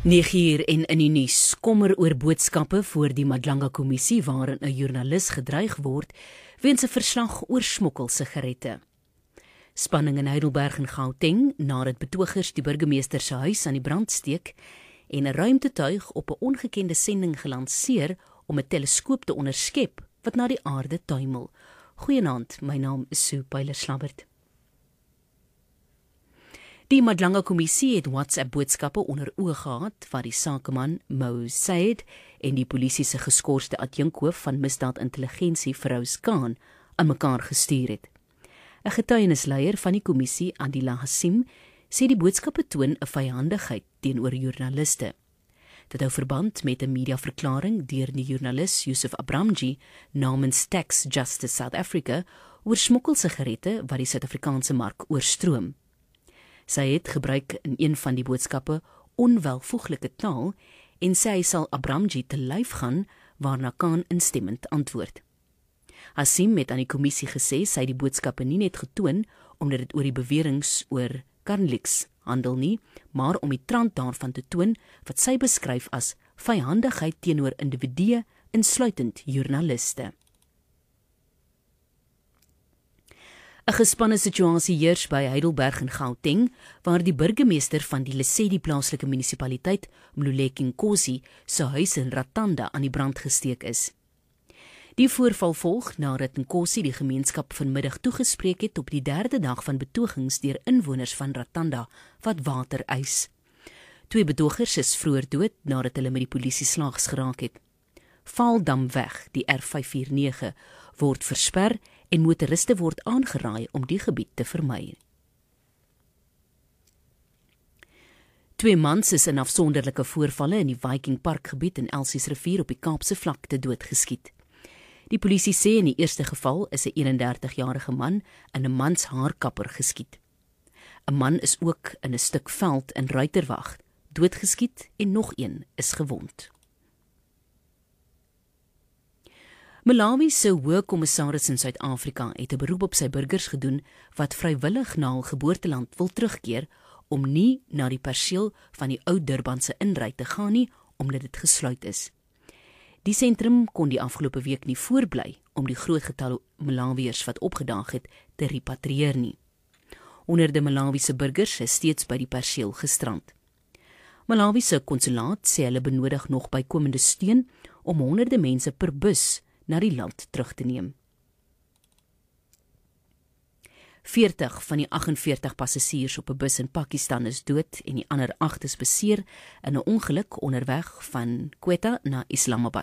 9uur en in die nuus, kommer oor boodskappe voor die Madlanga-kommissie waarin 'n joernalis gedreig word weens 'n verslag oor smokkelsigarette. Spanning in Heidelberg en Gauteng nadat betogers die burgemeester se huis aan die brand steek en 'n ruimtetuig op 'n ongekende sending gelanseer om 'n teleskoop te onderskep wat na die aarde tuimel. Goeienaand, my naam is Sue Pyler-Slabbert. Die Madlanga-kommissie het WhatsApp-boodskappe onder oog gehad wat die sakeman Mo Said en die polisie se geskorste adjunkhoof van misdaadintelligensie Feroz Khan aan mekaar gestuur het. 'n Getuienisleier van die kommissie, Adila Hassim, sê die boodskappe toon 'n vyhandigheid teenoor joernaliste. Dit hou verband met 'n mediaverklaring deur die joernalis Yusuf Abramji namens Tax Justice South Africa oor smokkelsigarette wat die Suid-Afrikaanse mark oorstroom. Sy het gebruik in een van die boodskappe onwelvoeglike taal en sê hy sal Abramji te lyf gaan, waarna Khan instemmend antwoord. Hassim het aan die kommissie gesê sy die boodskappe nie net getoon omdat dit oor die beweringe oor Carnlix handel nie, maar om die trant daarvan te toon wat sy beskryf as vyhandigheid teenoor individue, insluitend joernaliste. 'n Gespanne situasie heers by Heidelberg en Gauteng, waar die burgemeester van die Lesedi plaaslike munisipaliteit, Mluleki Nkosi, se huis in Ratanda aan die brand gesteek is. Die voorval volg nadat Nkosi die gemeenskap vanmiddag toegespreek het op die 3de dag van betogings deur inwoners van Ratanda wat water eis. 2 betogers is vroeër dood nadat hulle met die polisie slaags geraak het. Vaaldamweg, die R549, word versper en motoriste word aangeraai om die gebied te vermy. 2 mans is in afsonderlike voorvalle in die Viking Park gebied in Elsiesrivier op die Kaapse vlakte doodgeskiet. Die polisie sê in die eerste geval is 'n 31-jarige man in 'n mans haarkapper geskiet. 'n Man is ook in 'n stuk veld in Ruiterwag doodgeskiet en nog een is gewond. Malawi se hoë kommissaris in Suid-Afrika het 'n beroep op sy burgers gedoen wat vrywillig na hul geboorteland wil terugkeer om nie na die perseel van die ou Durbanse inry te gaan nie omdat dit gesluit is. Die sentrum kon die afgelope week nie voorbly om die groot getal Malawiërs wat opgedaag het te repatrieer nie. Honderde Malawiese burgers is steeds by die perseel gestrand. Malawi se konsulaat sê hulle benodig nog bykomende steun om honderde mense per bus na die land terug te neem. 40 van die 48 passasiers op 'n bus in Pakistan is dood en die ander 8 is beseer in 'n ongeluk onderweg van Quetta na Islamabad.